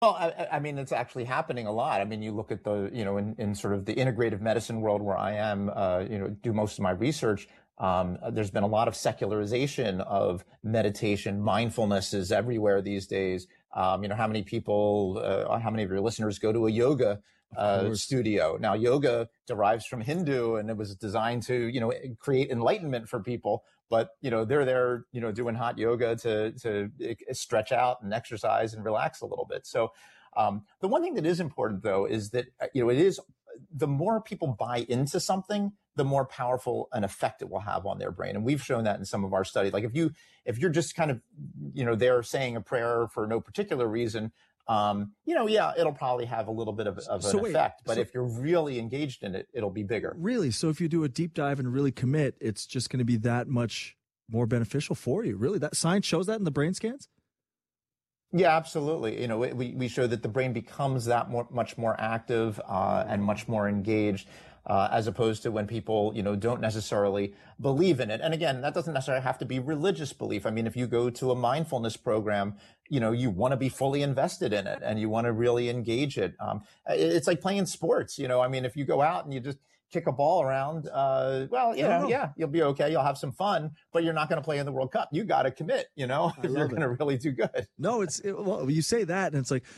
Well, I mean, it's actually happening a lot. I mean, you look at in sort of the integrative medicine world where I am, do most of my research. There's been a lot of secularization of meditation. Mindfulness is everywhere these days. How many people, how many of your listeners go to a yoga studio? Now, yoga derives from Hindu, and it was designed to, create enlightenment for people. But, they're there, doing hot yoga to stretch out and exercise and relax a little bit. So the one thing that is important, though, is that, it is the more people buy into something, the more powerful an effect it will have on their brain. And we've shown that in some of our studies. Like if you're just kind of, there saying a prayer for no particular reason, it'll probably have a little bit of an effect. But if you're really engaged in it, it'll be bigger. Really? So if you do a deep dive and really commit, it's just going to be that much more beneficial for you. Really? That science shows that in the brain scans? Yeah, absolutely. We show that the brain becomes much more active and much more engaged. As opposed to when people, don't necessarily believe in it. And again, that doesn't necessarily have to be religious belief. I mean, if you go to a mindfulness program, you want to be fully invested in it and you want to really engage it. It's like playing sports, I mean, if you go out and you just kick a ball around, you'll be okay. You'll have some fun, but you're not going to play in the World Cup. You got to commit, if you're going to really do good. No, well, you say that and it's like,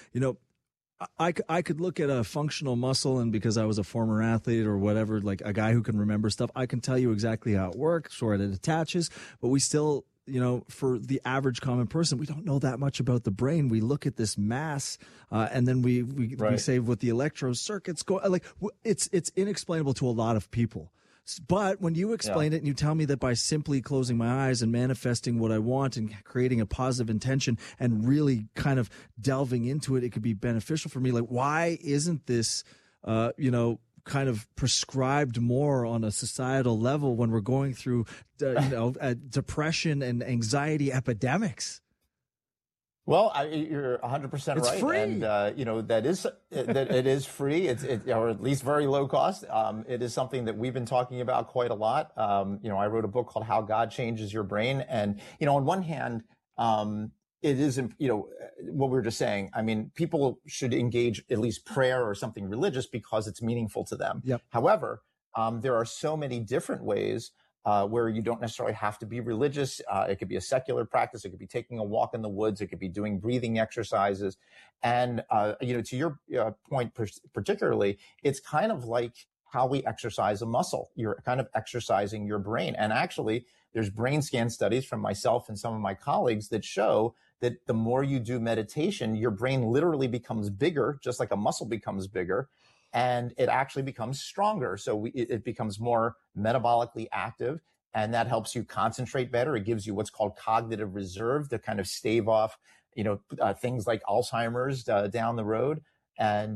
I could look at a functional muscle, and because I was a former athlete or whatever, like a guy who can remember stuff, I can tell you exactly how it works or it attaches, but we still, for the average common person, we don't know that much about the brain. We look at this mass, and then we say what the electro circuits go, like it's inexplainable to a lot of people. But when you explain it and you tell me that by simply closing my eyes and manifesting what I want and creating a positive intention and really kind of delving into it, it could be beneficial for me. Like, why isn't this, kind of prescribed more on a societal level when we're going through, depression and anxiety epidemics? Well, you're 100% right. It's free. And, that it is free. Or at least very low cost. It is something that we've been talking about quite a lot. I wrote a book called How God Changes Your Brain. And, on one hand, it is, what we were just saying. I mean, people should engage at least prayer or something religious because it's meaningful to them. Yep. However, there are so many different ways where you don't necessarily have to be religious. It could be a secular practice. It could be taking a walk in the woods. It could be doing breathing exercises. And, to your point particularly, it's kind of like how we exercise a muscle. You're kind of exercising your brain. And actually, there's brain scan studies from myself and some of my colleagues that show that the more you do meditation, your brain literally becomes bigger, just like a muscle becomes bigger. And it actually becomes stronger. So it becomes more metabolically active, and that helps you concentrate better. It gives you what's called cognitive reserve to kind of stave off, things like Alzheimer's down the road. And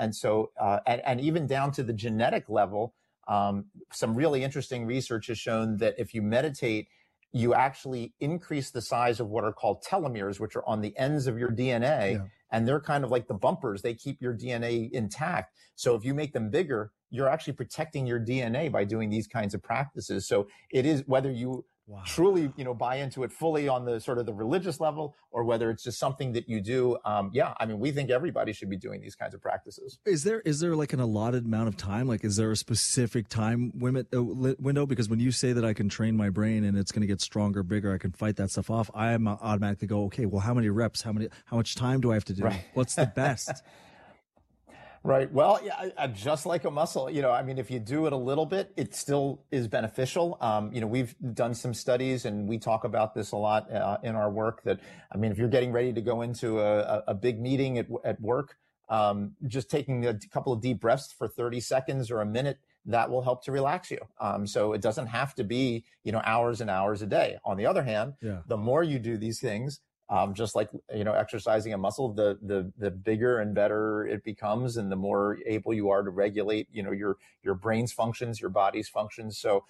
even down to the genetic level, some really interesting research has shown that if you meditate, you actually increase the size of what are called telomeres, which are on the ends of your DNA. Yeah. And they're kind of like the bumpers. They keep your DNA intact. So if you make them bigger, you're actually protecting your DNA by doing these kinds of practices. So it is whether you truly, buy into it fully on the sort of the religious level, or whether it's just something that you do. We think everybody should be doing these kinds of practices. Is there like an allotted amount of time? Like, is there a specific time window? Because when you say that I can train my brain and it's going to get stronger, bigger, I can fight that stuff off, I automatically go, okay, well, how many reps, how much time do I have to do? Right. What's the best? Right. Well, yeah, just like a muscle, if you do it a little bit, it still is beneficial. We've done some studies and we talk about this a lot in our work that, if you're getting ready to go into a big meeting at work, just taking a couple of deep breaths for 30 seconds or a minute, that will help to relax you. So it doesn't have to be, hours and hours a day. On the other hand, the more you do these things, just like, exercising a muscle, the bigger and better it becomes, and the more able you are to regulate, your brain's functions, your body's functions. So,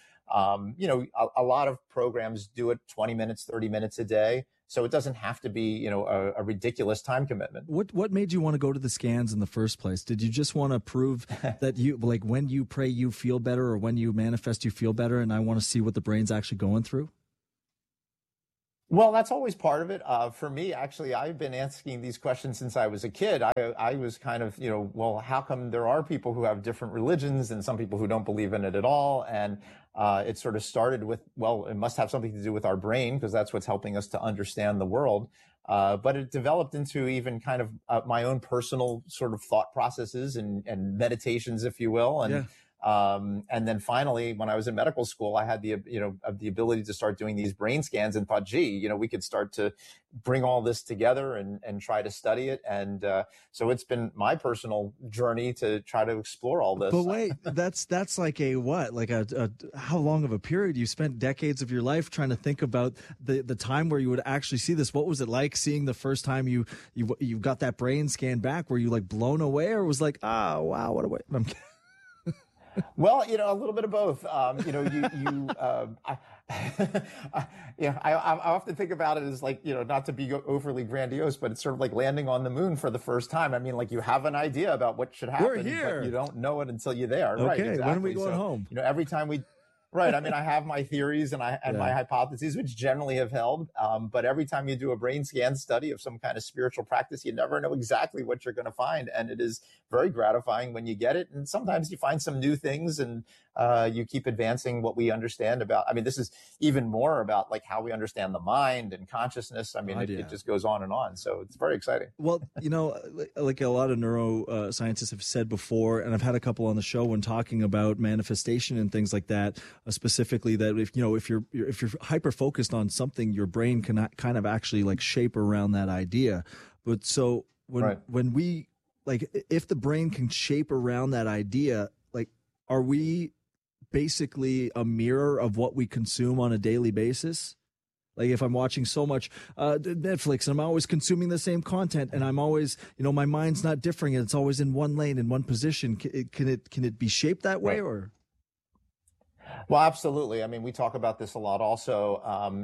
a lot of programs do it 20 minutes, 30 minutes a day. So it doesn't have to be, a ridiculous time commitment. What made you want to go to the scans in the first place? Did you just want to prove that you, like, when you pray, you feel better, or when you manifest, you feel better, and I want to see what the brain's actually going through? Well, that's always part of it. For me, actually, I've been asking these questions since I was a kid. I was kind of, well, how come there are people who have different religions and some people who don't believe in it at all? And it sort of started with, well, it must have something to do with our brain because that's what's helping us to understand the world. But it developed into even kind of my own personal sort of thought processes and meditations, if you will. And then finally, when I was in medical school, I had the ability to start doing these brain scans and thought, gee, we could start to bring all this together and try to study it. And so it's been my personal journey to try to explore all this. But wait, that's like a what? Like a how long of a period? You spent decades of your life trying to think about the time where you would actually see this. What was it like seeing the first time you got that brain scan back? Were you like blown away, or was like, ah, wow, what a way? I'm kidding. Well, a little bit of both. I often think about it as like, not to be overly grandiose, but it's sort of like landing on the moon for the first time. I mean, like you have an idea about what should happen, We're here. but you don't know it until you're there. Okay, right? Exactly. When are we going home? Every time we. Right. I mean, I have my theories and my hypotheses, which generally have held. But every time you do a brain scan study of some kind of spiritual practice, you never know exactly what you're going to find. And it is very gratifying when you get it. And sometimes you find some new things and you keep advancing what we understand about. I mean, this is even more about like how we understand the mind and consciousness. I mean, it just goes on and on. So it's very exciting. Well, like a lot of neuroscientists have said before, and I've had a couple on the show when talking about manifestation and things like that. Specifically, that if you're hyper focused on something, your brain can kind of actually like shape around that idea. But so when we like, if the brain can shape around that idea, like, are we basically a mirror of what we consume on a daily basis? Like if I'm watching so much Netflix and I'm always consuming the same content and I'm always, my mind's not differing and it's always in one lane, in one position. Can it be shaped that way or? Well, absolutely. I mean, we talk about this a lot also.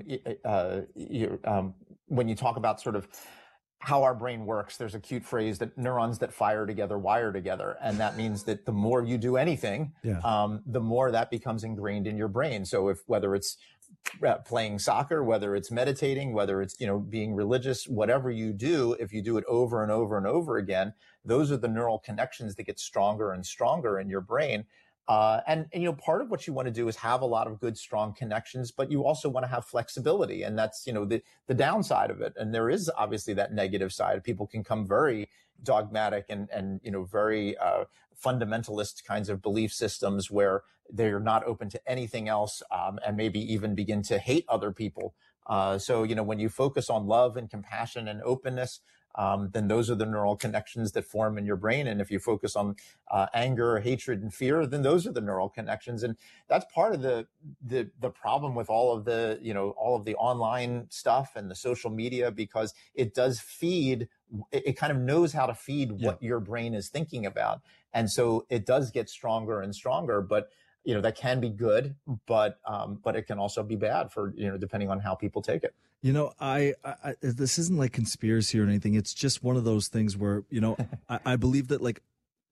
When you talk about sort of how our brain works, there's a cute phrase that neurons that fire together wire together. And that means that the more you do anything, the more that becomes ingrained in your brain. So whether it's playing soccer, whether it's meditating, whether it's, being religious, whatever you do, if you do it over and over and over again, those are the neural connections that get stronger and stronger in your brain. And part of what you want to do is have a lot of good, strong connections, but you also want to have flexibility. And that's, the downside of it. And there is obviously that negative side. People can come very dogmatic and very fundamentalist kinds of belief systems where they're not open to anything else, and maybe even begin to hate other people. So, when you focus on love and compassion and openness, then those are the neural connections that form in your brain. And if you focus on anger, hatred, and fear, then those are the neural connections. And that's part of the problem with all of the online stuff and the social media, because it does feed. It kind of knows how to feed what your brain is thinking about, and so it does get stronger and stronger. But that can be good, but it can also be bad for depending on how people take it. I this isn't like conspiracy or anything. It's just one of those things where, I believe that like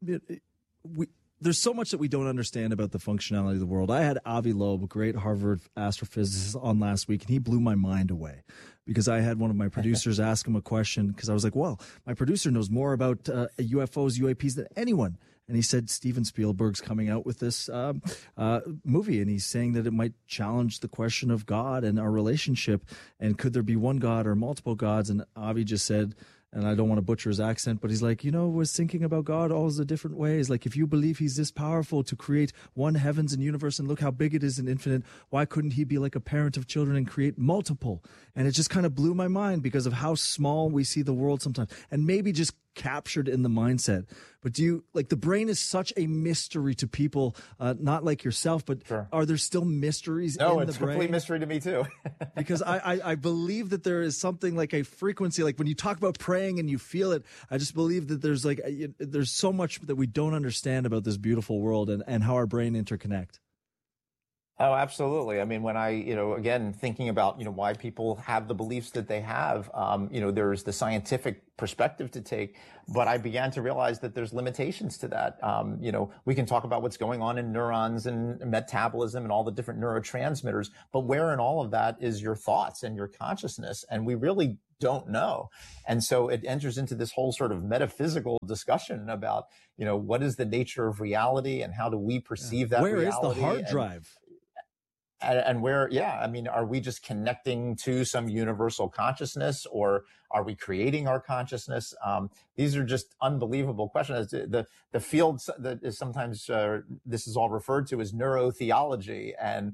there's so much that we don't understand about the functionality of the world. I had Avi Loeb, a great Harvard astrophysicist, on last week, and he blew my mind away because I had one of my producers ask him a question because I was like, well, my producer knows more about UFOs, UAPs than anyone. And he said Steven Spielberg's coming out with this movie, and he's saying that it might challenge the question of God and our relationship, and could there be one God or multiple gods? And Avi just said, and I don't want to butcher his accent, but he's like, was thinking about God all the different ways. Like, if you believe he's this powerful to create one heavens and universe and look how big it is and infinite, why couldn't he be like a parent of children and create multiple? And it just kind of blew my mind because of how small we see the world sometimes, and maybe just captured in the mindset. But the brain is such a mystery to people, not like yourself, but sure. Are there still mysteries in the brain? No, it's a complete mystery to me too. Because I believe that there is something like a frequency, like when you talk about praying and you feel it, I just believe that there's so much that we don't understand about this beautiful world and how our brain interconnect. Oh, absolutely. I mean, when I, again, thinking about, why people have the beliefs that they have, there's the scientific perspective to take, but I began to realize that there's limitations to that. We can talk about what's going on in neurons and metabolism and all the different neurotransmitters, but where in all of that is your thoughts and your consciousness? And we really don't know. And so it enters into this whole sort of metaphysical discussion about, what is the nature of reality and how do we perceive that reality? Where is the hard drive? And where, are we just connecting to some universal consciousness, or are we creating our consciousness? These are just unbelievable questions. The field that is sometimes, this is all referred to as neurotheology. And,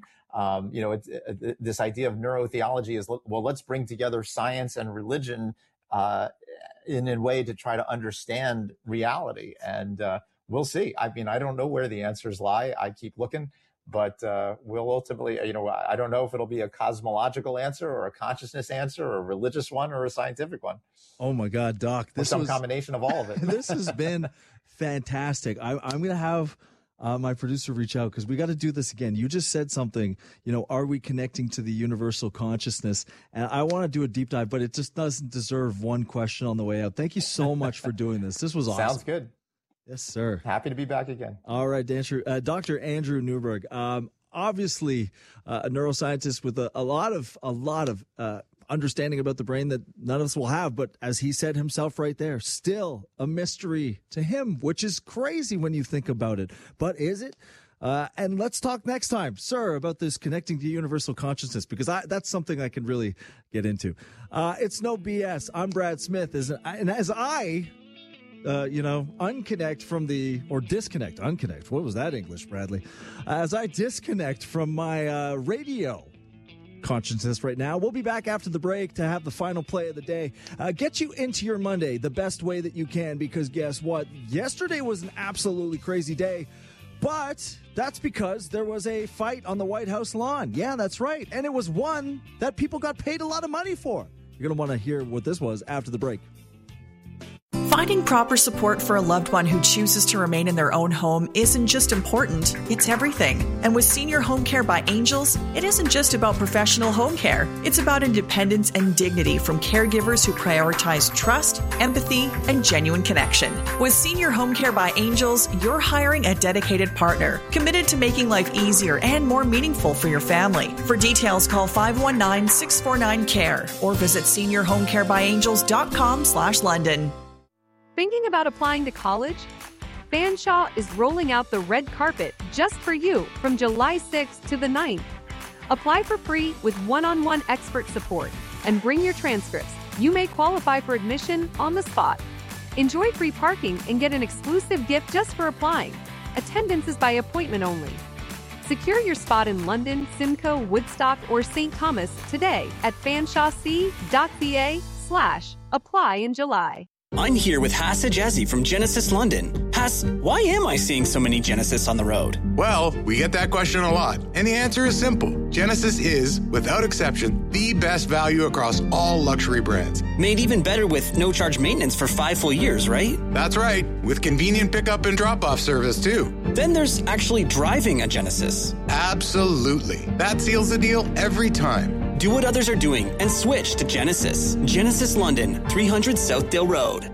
this idea of neurotheology is, well, let's bring together science and religion, in a way to try to understand reality. And, we'll see. I don't know where the answers lie. I keep looking. But we'll ultimately, I don't know if it'll be a cosmological answer or a consciousness answer or a religious one or a scientific one. Oh, my God, Doc. This was some combination of all of it. This has been fantastic. I'm going to have my producer reach out because we got to do this again. You just said something, are we connecting to the universal consciousness? And I want to do a deep dive, but it just doesn't deserve one question on the way out. Thank you so much for doing this. This was awesome. Sounds good. Yes, sir. Happy to be back again. All right, Dr. Andrew Newberg, obviously a neuroscientist with a lot of understanding about the brain that none of us will have. But as he said himself right there, still a mystery to him, which is crazy when you think about it. But is it? And let's talk next time, sir, about this connecting to universal consciousness, because that's something I can really get into. It's no BS. I'm Brad Smith, and as I disconnect. What was that English, Bradley? As I disconnect from my radio consciousness right now, we'll be back after the break to have the final play of the day. Get you into your Monday the best way that you can, because guess what? Yesterday was an absolutely crazy day, but that's because there was a fight on the White House lawn. Yeah, that's right. And it was one that people got paid a lot of money for. You're going to want to hear what this was after the break. Finding proper support for a loved one who chooses to remain in their own home isn't just important, it's everything. And with Senior Home Care by Angels, it isn't just about professional home care. It's about independence and dignity from caregivers who prioritize trust, empathy, and genuine connection. With Senior Home Care by Angels, you're hiring a dedicated partner, committed to making life easier and more meaningful for your family. For details, call 519-649-CARE or visit seniorhomecarebyangels.com/London. Thinking about applying to college? Fanshawe is rolling out the red carpet just for you from July 6th to the 9th. Apply for free with one-on-one expert support and bring your transcripts. You may qualify for admission on the spot. Enjoy free parking and get an exclusive gift just for applying. Attendance is by appointment only. Secure your spot in London, Simcoe, Woodstock, or St. Thomas today at fanshawec.ca/apply in July. I'm here with Hassa Jazzy from Genesis London. Hass, why am I seeing so many Genesis on the road? Well, we get that question a lot, and the answer is simple. Genesis is, without exception, the best value across all luxury brands. Made even better with no-charge maintenance for 5 full years, right? That's right, with convenient pickup and drop-off service, too. Then there's actually driving a Genesis. Absolutely. That seals the deal every time. Do what others are doing and switch to Genesis. Genesis London, 300 Southdale Road.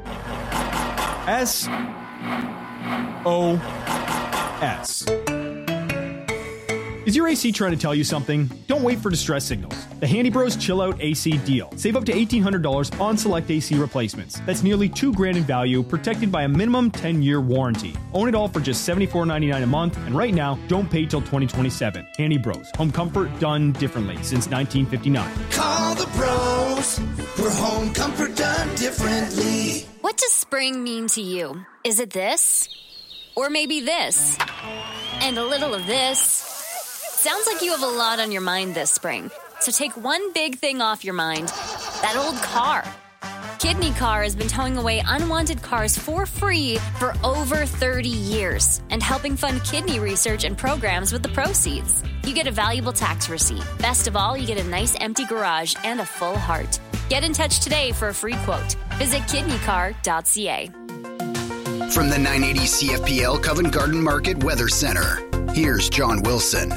SOS. Is your AC trying to tell you something? Don't wait for distress signals. The Handy Bros Chill Out AC deal. Save up to $1,800 on select AC replacements. That's nearly $2,000 in value, protected by a minimum 10-year warranty. Own it all for just $74.99 a month, and right now, don't pay till 2027. Handy Bros. Home comfort done differently since 1959. Call the bros for home comfort done differently. What does spring mean to you? Is it this? Or maybe this? And a little of this? Sounds like you have a lot on your mind this spring. So take one big thing off your mind. That old car. Kidney Car has been towing away unwanted cars for free for over 30 years and helping fund kidney research and programs with the proceeds. You get a valuable tax receipt. Best of all, you get a nice empty garage and a full heart. Get in touch today for a free quote. Visit kidneycar.ca. From the 980 CFPL Covent Garden Market Weather Center, here's John Wilson.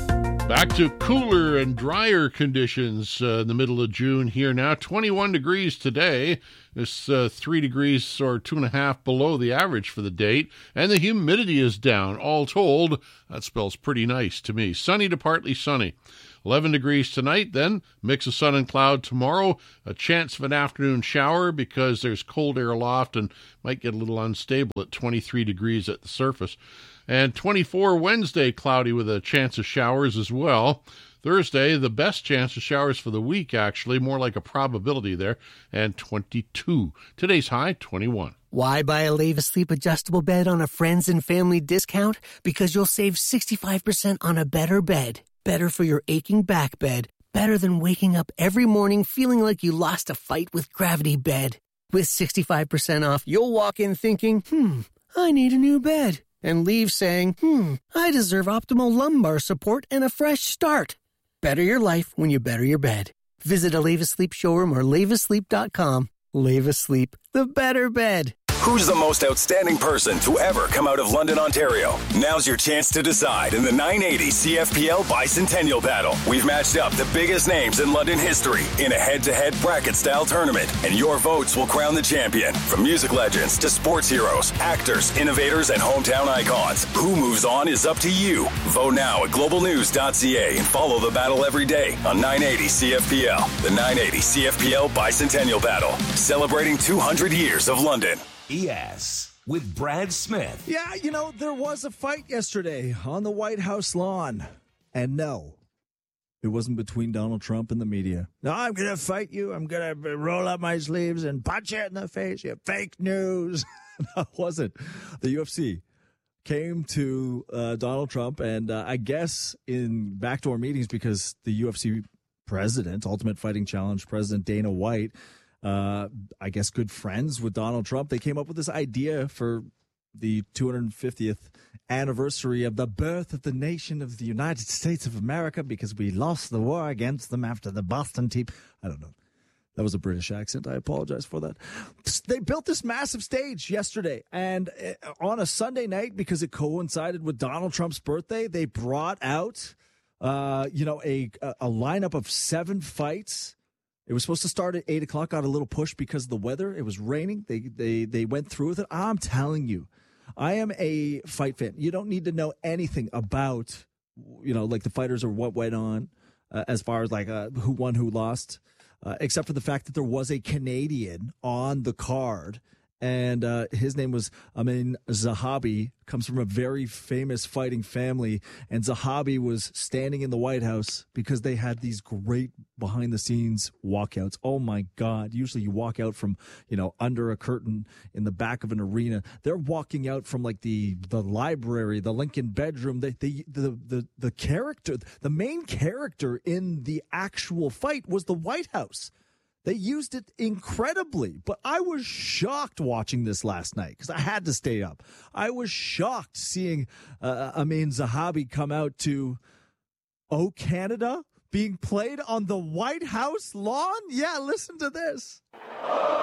Back to cooler and drier conditions in the middle of June here now. 21 degrees today. It's 3 degrees or 2.5 below the average for the date. And the humidity is down. All told, that spells pretty nice to me. Sunny to partly sunny. 11 degrees tonight, then mix of sun and cloud tomorrow. A chance of an afternoon shower because there's cold air aloft and might get a little unstable at 23 degrees at the surface. And 24 Wednesday, cloudy with a chance of showers as well. Thursday, the best chance of showers for the week, actually, more like a probability there, and 22. Today's high, 21. Why buy a Leva Sleep adjustable bed on a friends and family discount? Because you'll save 65% on a better bed. Better for your aching back bed. Better than waking up every morning feeling like you lost a fight with Gravity Bed. With 65% off, you'll walk in thinking, I need a new bed. And leave saying, I deserve optimal lumbar support and a fresh start. Better your life when you better your bed. Visit a Leva Sleep showroom or levasleep.com. Leva Sleep, the better bed. Who's the most outstanding person to ever come out of London, Ontario? Now's your chance to decide in the 980 CFPL Bicentennial Battle. We've matched up the biggest names in London history in a head-to-head bracket-style tournament, and your votes will crown the champion. From music legends to sports heroes, actors, innovators, and hometown icons. Who moves on is up to you. Vote now at globalnews.ca and follow the battle every day on 980 CFPL. The 980 CFPL Bicentennial Battle, celebrating 200 years of London. ES with Brad Smith. Yeah, there was a fight yesterday on the White House lawn. And no, it wasn't between Donald Trump and the media. No, I'm going to fight you. I'm going to roll up my sleeves and punch you in the face. You fake news. No, it wasn't. The UFC came to Donald Trump and I guess in backdoor meetings because the UFC president, Ultimate Fighting Challenge president Dana White, I guess good friends with Donald Trump. They came up with this idea for the 250th anniversary of the birth of the nation of the United States of America because we lost the war against them after the Boston Tea. I don't know. That was a British accent. I apologize for that. They built this massive stage yesterday, and on a Sunday night, because it coincided with Donald Trump's birthday, they brought out, a lineup of 7 fights. It was supposed to start at 8 o'clock, got a little push because of the weather. It was raining. They went through with it. I'm telling you, I am a fight fan. You don't need to know anything about, like the fighters or what went on as far as who won, who lost, except for the fact that there was a Canadian on the card. And his name was Amin Zahabi, comes from a very famous fighting family. And Zahabi was standing in the White House because they had these great behind-the-scenes walkouts. Oh, my God. Usually you walk out from, under a curtain in the back of an arena. They're walking out from, the library, the Lincoln bedroom. The character, the main character in the actual fight was the White House. They used it incredibly, but I was shocked watching this last night because I had to stay up. I was shocked seeing Amin Zahabi come out to "Oh Canada" being played on the White House lawn. Yeah, listen to this.